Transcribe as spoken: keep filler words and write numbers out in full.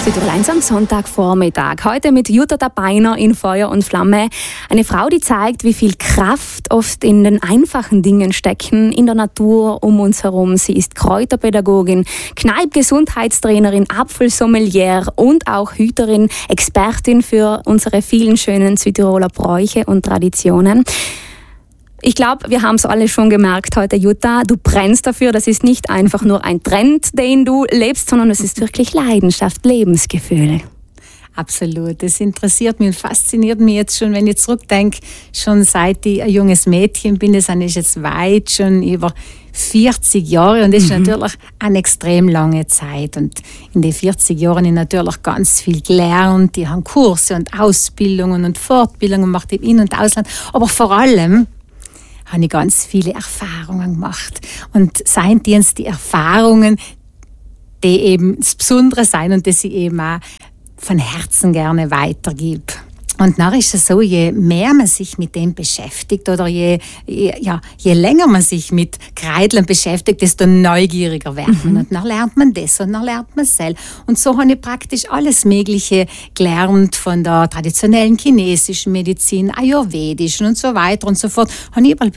Südtirol eins am Sonntagvormittag. Heute mit Jutta Dabeiner in Feuer und Flamme. Eine Frau, die zeigt, wie viel Kraft oft in den einfachen Dingen stecken, in der Natur um uns herum. Sie ist Kräuterpädagogin, Kneip-Gesundheitstrainerin, Apfelsommelier und auch Hüterin, Expertin für unsere vielen schönen Südtiroler Bräuche und Traditionen. Ich glaube, wir haben es alle schon gemerkt heute, Jutta. Du brennst dafür. Das ist nicht einfach nur ein Trend, den du lebst, sondern es ist wirklich Leidenschaft, Lebensgefühl. Absolut. Das interessiert mich und fasziniert mich jetzt schon, wenn ich zurückdenke, schon seit ich ein junges Mädchen bin. Das ist jetzt weit schon über vierzig Jahre und das ist mhm. natürlich eine extrem lange Zeit. Und in den vierzig Jahren habe ich natürlich ganz viel gelernt. Ich habe Kurse und Ausbildungen und Fortbildungen gemacht im In- und Ausland. Aber vor allem habe ich ganz viele Erfahrungen gemacht. Und seien es die Erfahrungen, die eben das Besondere sein und das ich eben auch von Herzen gerne weitergebe. Und dann ist es so, je mehr man sich mit dem beschäftigt oder je, je, ja, je länger man sich mit Kreideln beschäftigt, desto neugieriger wird man. Mhm. Und dann lernt man das und dann lernt man das. Und so habe ich praktisch alles Mögliche gelernt von der traditionellen chinesischen Medizin, ayurvedischen und so weiter und so fort. Habe ich